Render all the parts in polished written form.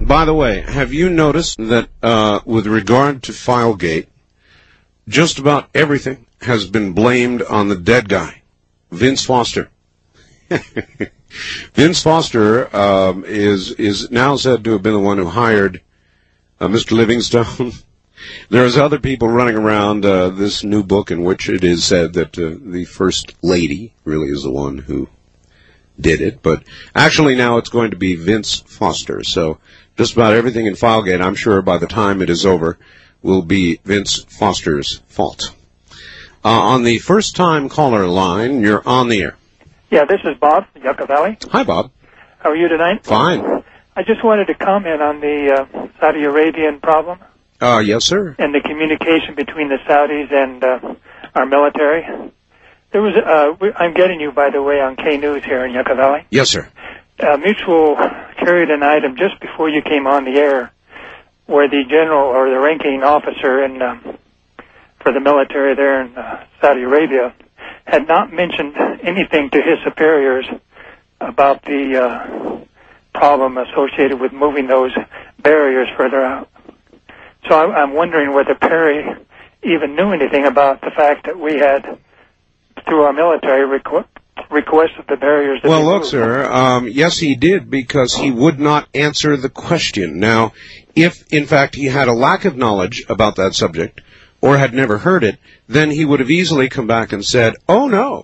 By the way, have you noticed that with regard to Filegate, just about everything has been blamed on the dead guy, Vince Foster? Vince Foster is now said to have been the one who hired Mr. Livingstone. There's other people running around this new book in which it is said that the First Lady really is the one who did it, but actually now it's going to be Vince Foster. So just about everything in Filegate, I'm sure by the time it is over, will be Vince Foster's fault. On the first-time caller line, you're on the air. Yeah, this is Bob from Yucca Valley. Hi, Bob. How are you tonight? Fine. I just wanted to comment on the Saudi Arabian problem. Yes, sir. And the communication between the Saudis and our military. There was, I'm getting you, by the way, on K News here in Yucca Valley. Yes, sir. Mutual carried an item just before you came on the air where the general or the ranking officer in, for the military there in Saudi Arabia had not mentioned anything to his superiors about the problem associated with moving those barriers further out. So I'm wondering whether Perry even knew anything about the fact that we had, through our military, requested the barriers. That well, look, sir, yes, he did, because he would not answer the question. Now, if, in fact, he had a lack of knowledge about that subject, or had never heard it, then he would have easily come back and said, oh, no.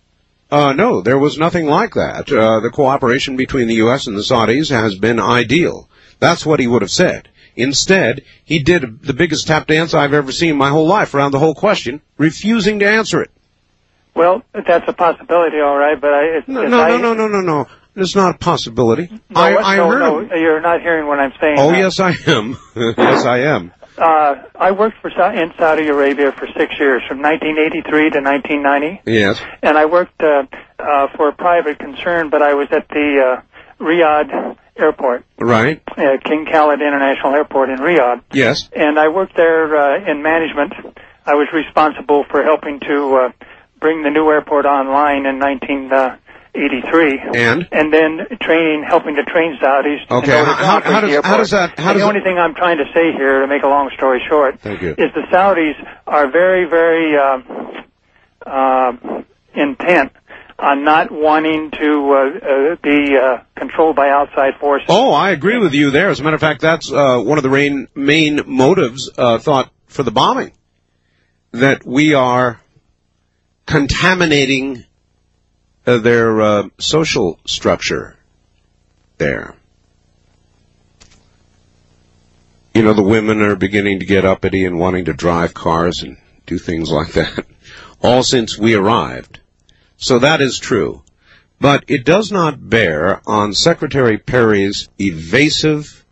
No, there was nothing like that. The cooperation between the U.S. and the Saudis has been ideal. That's what he would have said. Instead, he did the biggest tap dance I've ever seen in my whole life around the whole question, refusing to answer it. Well, that's a possibility, all right, but No. It's not a possibility. No, I heard him. You're not hearing what I'm saying. Oh, yes, I am. Yes, I am. I worked in Saudi Arabia for 6 years, from 1983 to 1990. Yes. And I worked for a private concern, but I was at the Riyadh Airport. Right. King Khalid International Airport in Riyadh. Yes. And I worked there in management. I was responsible for helping to bring the new airport online in 1983. And then helping to train Saudis. Okay. How does that? The only thing I'm trying to say here, to make a long story short, Thank you, is the Saudis are very, very intent on not wanting to be controlled by outside forces. Oh, I agree with you there. As a matter of fact, that's one of the main motives thought for the bombing, that we are contaminating their social structure there. You know, the women are beginning to get uppity and wanting to drive cars and do things like that, all since we arrived. So that is true. But it does not bear on Secretary Perry's evasive,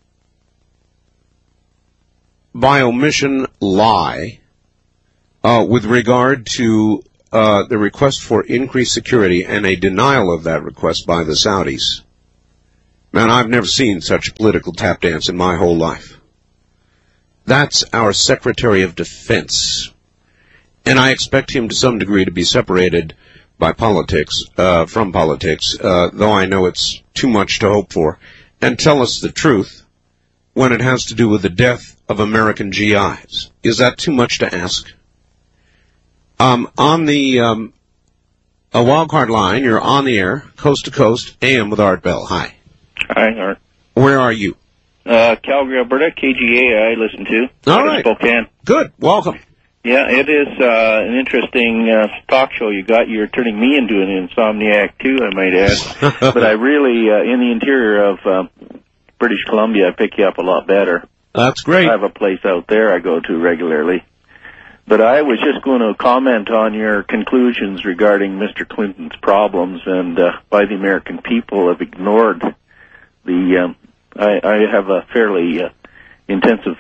by omission, lie with regard to the request for increased security and a denial of that request by the Saudis. Man, I've never seen such political tap dance in my whole life. That's our Secretary of Defense. And I expect him to some degree to be separated by politics, from politics, though I know it's too much to hope for, and tell us the truth when it has to do with the death of American GIs. Is that too much to ask? On the a wildcard line, you're on the air, coast to coast, AM with Art Bell. Hi. Hi, Art. Where are you? Calgary, Alberta, KGA I listen to. All right. Spokane. Good. Welcome. Yeah, it is an interesting talk show you got. You're turning me into an insomniac, too, I might add. But I really, in the interior of British Columbia, I pick you up a lot better. That's great. I have a place out there I go to regularly. But I was just going to comment on your conclusions regarding Mr. Clinton's problems and why the American people have ignored the... I have a fairly intensive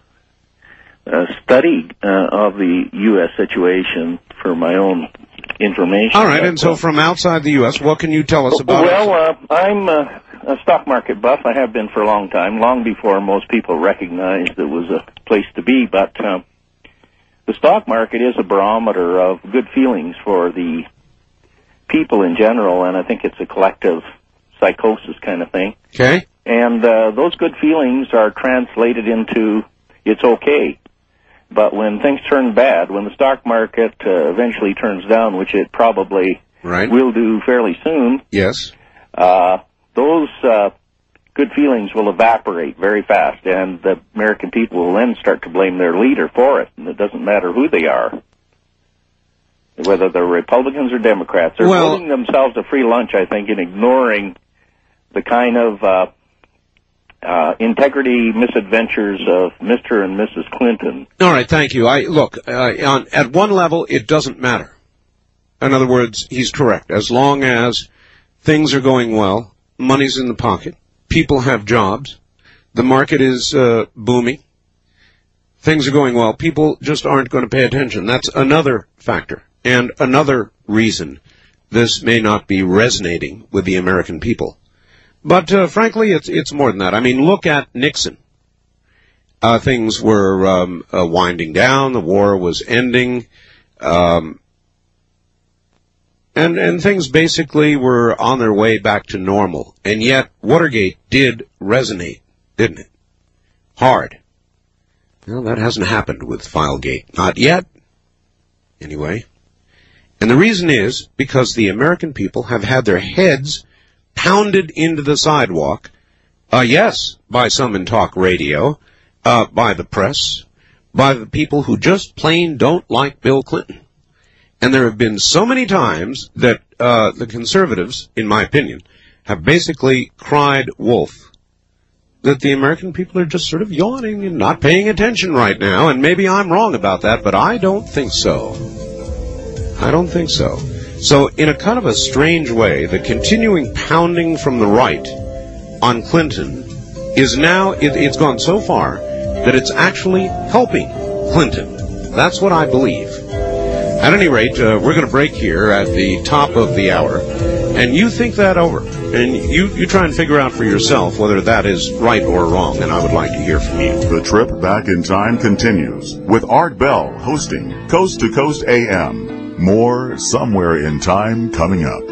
study of the U.S. situation for my own information. All right, and so from outside the U.S., what can you tell us about it? Well, I'm a stock market buff. I have been for a long time, long before most people recognized it was a place to be. But the stock market is a barometer of good feelings for the people in general, and I think it's a collective psychosis kind of thing. Okay. And those good feelings are translated into it's okay. But when things turn bad, when the stock market eventually turns down, which it probably will do fairly soon, yes, those good feelings will evaporate very fast, and the American people will then start to blame their leader for it, and it doesn't matter who they are. Whether they're Republicans or Democrats, they're giving themselves a free lunch, I think, in ignoring the kind of integrity misadventures of Mr. and Mrs. Clinton. All right, thank you. At one level, it doesn't matter. In other words, he's correct. As long as things are going well, money's in the pocket, people have jobs, the market is booming, things are going well, people just aren't going to pay attention. That's another factor. And another reason this may not be resonating with the American people. But frankly, it's more than that. I mean, look at Nixon. Things were winding down. The war was ending. And things basically were on their way back to normal. And yet, Watergate did resonate, didn't it? Hard. Well, that hasn't happened with Filegate. Not yet. Anyway. And the reason is because the American people have had their heads pounded into the sidewalk, yes, by some in talk radio, by the press, by the people who just plain don't like Bill Clinton. And there have been so many times that the conservatives, in my opinion, have basically cried wolf, that the American people are just sort of yawning and not paying attention right now, and maybe I'm wrong about that, but I don't think so. I don't think so. So in a kind of a strange way, the continuing pounding from the right on Clinton is now, it's gone so far that it's actually helping Clinton. That's what I believe. At any rate, we're going to break here at the top of the hour, and you think that over, and you try and figure out for yourself whether that is right or wrong, and I would like to hear from you. The trip back in time continues with Art Bell hosting Coast to Coast AM. More Somewhere in Time coming up.